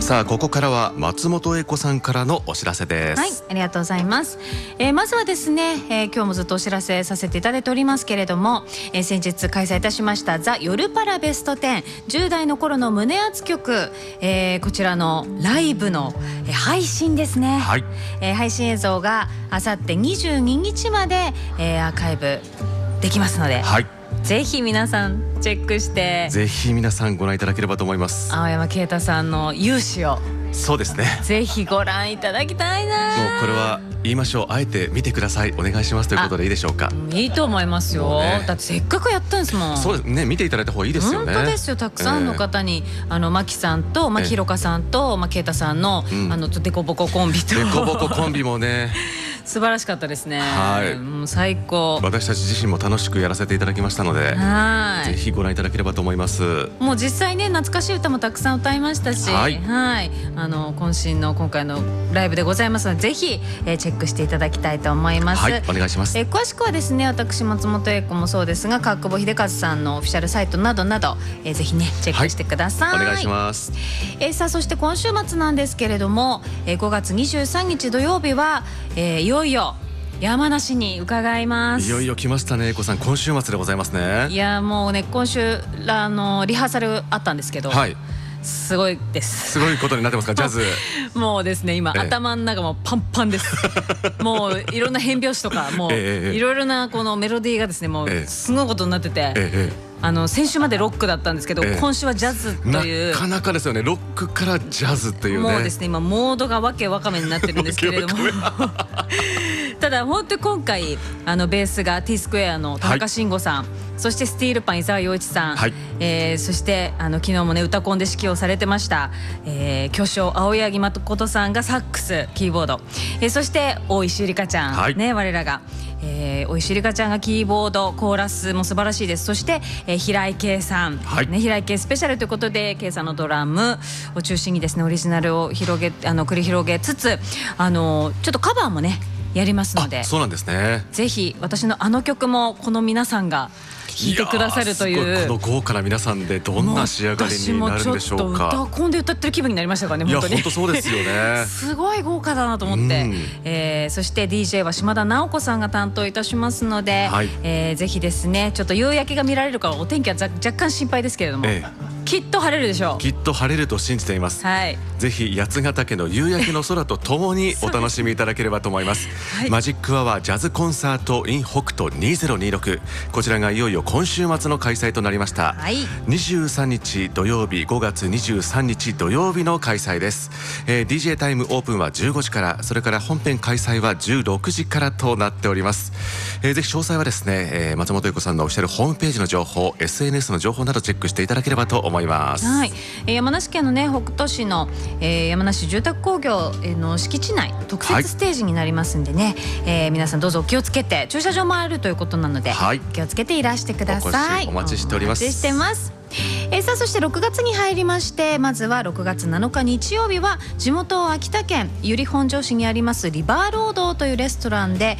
さあここからは松本英子さんからのお知らせです。 はい、ありがとうございます。まずはですね、今日もずっとお知らせさせていただいておりますけれども、先日開催いたしましたザ・夜パラベスト10 10代の頃の胸熱曲、こちらのライブの、配信ですね、 はい、 配信映像があさって22日まで、アーカイブできますので、 はい、 ぜひ皆さんチェックしてぜひ皆さんご覧いただければと思います。 青山啓太さんの勇姿をそうですね、 ぜひご覧いただきたいな。 もうこれは言いましょう、あえて見てください、お願いしますということでいいでしょうか。 いいと思いますよ、 ね、 だってせっかくやったんですもん。 そうですね、見ていただいた方がいいですよね。 本当ですよ、たくさんの方に、マキさんと、ひろかさんと、啓太さんの、デコボココンビとデコボココンビもね素晴らしかったですね。 はい、 もう最高。 私たち自身も楽しくやらせていただきましたので、 はい、 ぜひご覧いただければと思います。 もう実際ね、懐かしい歌もたくさん歌いましたし、 はい、 渾身の今回のライブでございますので、ぜひ、チェックしていただきたいと思います。 はい、お願いします。 詳しくはですね、私松本英子もそうですが、川久保秀和さんのオフィシャルサイトなどなど、ぜひねチェックしてください。 はい、お願いします。 さあそして今週末なんですけれども、5月23日土曜日は、いよいよ山梨に伺います。 いよいよ来ましたね、英子さん、今週末でございますね。 いやもうね、今週リハーサルあったんですけど、 はい、 すごいです。 すごいことになってますか、ジャズもうですね、今、頭の中もパンパンですもういろんな変拍子とか、もういろいろなこのメロディーがですね、もうすごいことになってて、先週までロックだったんですけど、今週はジャズという、 なかなかですよね、ロックからジャズっていうね。 もうですね、今モードがわけわかめになってるんですけれどもただ本当に今回ベースが T スクエアの田中慎吾さん、そしてスティールパン伊沢洋一さん、そして昨日もね歌コンで指揮をされてました、巨匠青柳誠さんがサックスキーボード、そして大石ゆりかちゃん、ね、我らが、大石ゆりかちゃんがキーボードコーラスも素晴らしいです。そして、平井堅さん、平井堅スペシャルということで、堅さんのドラムを中心にですね、オリジナルを繰り広げつつ、ちょっとカバーもねやりますので、 そうなんですね、 ぜひ私の曲もこの皆さんが弾いてくださるという、 この豪華な皆さんでどんな仕上がりになるんでしょうか。 私もちょっと歌コンで歌ってる気分になりましたからね、本当に。 いや本当そうですよねすごい豪華だなと思って、そして DJ は島田直子さんが担当いたしますので、ぜひですね、ちょっと夕焼けが見られるからお天気は若干心配ですけれども、きっと晴れるでしょう。 きっと晴れると信じています、ぜひ八ヶ岳の夕焼けの空とともにお楽しみいただければと思いますマジックアワージャズコンサート in 北斗2026、こちらがいよいよ今週末の開催となりました、23日土曜日、5月23日土曜日の開催です、DJ タイムオープンは15時から、それから本編開催は16時からとなっております、ぜひ詳細はですね、松本英子さんのオフィシャルホームページの情報、 SNS の情報などチェックしていただければと思います。 山梨県のね、北杜市の、山梨住宅工業の敷地内特設ステージになりますんでね、皆さんどうぞお気をつけて、駐車場もあるということなので、気をつけていらしてください。 お待ちしております。 お待ちしてます。さあそして6月に入りまして、まずは6月7日日曜日は地元秋田県由利本荘市にありますリバーロードというレストランで